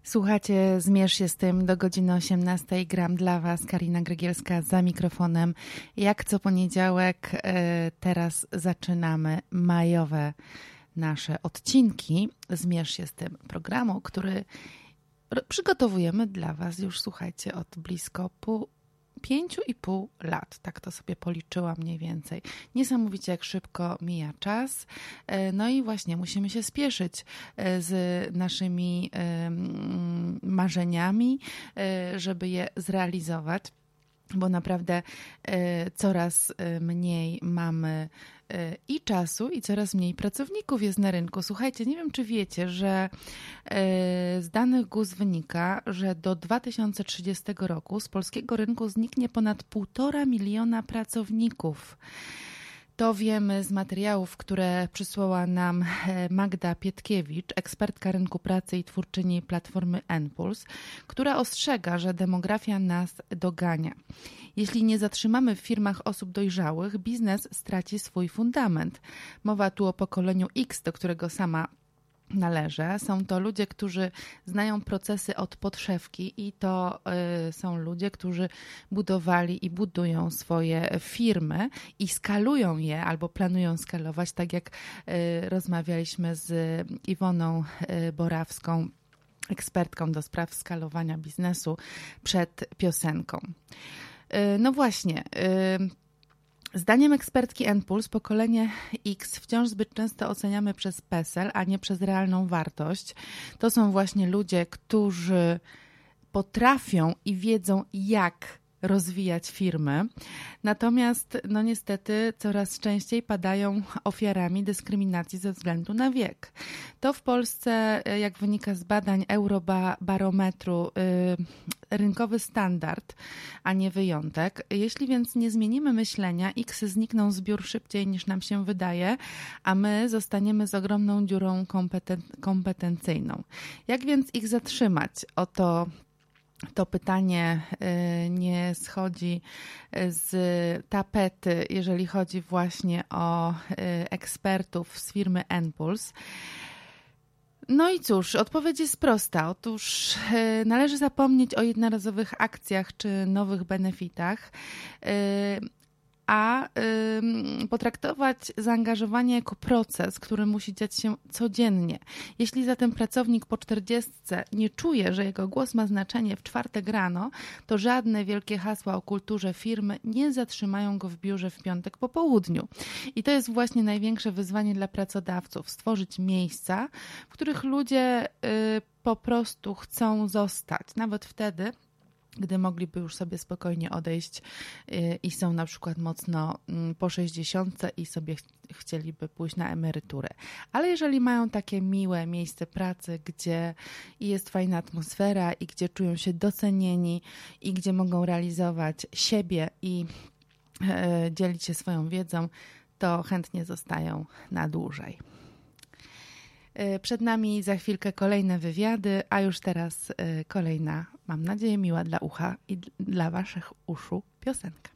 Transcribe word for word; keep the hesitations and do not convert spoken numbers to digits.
Słuchacie, zmierz się z tym do godziny osiemnastej. Gram dla Was Karina Grygielska za mikrofonem. Jak co poniedziałek, teraz zaczynamy majowe nasze odcinki. Zmierz się z tym programu, który przygotowujemy dla Was już, słuchajcie, od blisko pół Pięciu i pół lat, tak to sobie policzyłam mniej więcej. Niesamowicie jak szybko mija czas. No i właśnie musimy się spieszyć z naszymi marzeniami, żeby je zrealizować, bo naprawdę coraz mniej mamy i czasu, i coraz mniej pracowników jest na rynku. Słuchajcie, nie wiem, czy wiecie, że z danych G U S wynika, że do dwa tysiące trzydziestego roku z polskiego rynku zniknie ponad półtora miliona pracowników. To wiemy z materiałów, które przysłała nam Magda Pietkiewicz, ekspertka rynku pracy i twórczyni platformy Enpuls, która ostrzega, że demografia nas dogania. Jeśli nie zatrzymamy w firmach osób dojrzałych, biznes straci swój fundament. Mowa tu o pokoleniu X, do którego sama należę. Są to ludzie, którzy znają procesy od podszewki i to y, są ludzie, którzy budowali i budują swoje firmy i skalują je albo planują skalować, tak jak y, rozmawialiśmy z Iwoną y, Borawską, ekspertką do spraw skalowania biznesu przed piosenką. Y, no właśnie, y, Zdaniem ekspertki Enpuls pokolenie X wciąż zbyt często oceniamy przez PESEL, a nie przez realną wartość. To są właśnie ludzie, którzy potrafią i wiedzą, jak rozwijać firmy. Natomiast no niestety coraz częściej padają ofiarami dyskryminacji ze względu na wiek. To w Polsce, jak wynika z badań Eurobarometru, rynkowy standard, a nie wyjątek. Jeśli więc nie zmienimy myślenia, X znikną z biur szybciej niż nam się wydaje, a my zostaniemy z ogromną dziurą kompeten- kompetencyjną. Jak więc ich zatrzymać? Oto To pytanie nie schodzi z tapety, jeżeli chodzi właśnie o ekspertów z firmy Enpuls. No i cóż, odpowiedź jest prosta. Otóż należy zapomnieć o jednorazowych akcjach czy nowych benefitach, a y, potraktować zaangażowanie jako proces, który musi dziać się codziennie. Jeśli zatem pracownik po czterdziestce nie czuje, że jego głos ma znaczenie w czwartek rano, to żadne wielkie hasła o kulturze firmy nie zatrzymają go w biurze w piątek po południu. I to jest właśnie największe wyzwanie dla pracodawców. Stworzyć miejsca, w których ludzie y, po prostu chcą zostać. Nawet wtedy, gdy mogliby już sobie spokojnie odejść i są na przykład mocno po sześćdziesiątce i sobie ch- chcieliby pójść na emeryturę. Ale jeżeli mają takie miłe miejsce pracy, gdzie jest fajna atmosfera i gdzie czują się docenieni i gdzie mogą realizować siebie i e, dzielić się swoją wiedzą, to chętnie zostają na dłużej. Przed nami za chwilkę kolejne wywiady, a już teraz kolejna, mam nadzieję, miła dla ucha i dla Waszych uszu piosenka.